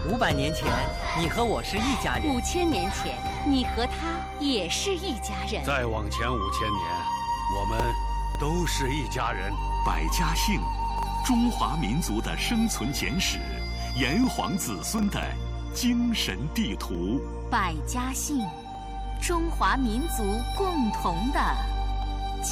500年前，你和我是一家人 ；5000年前，你和他也是一家人。 再往前5000年，我们都是一家人。 百家姓，中华民族的生存简史，炎黄子孙的精神地图。 百家姓，中华民族共同的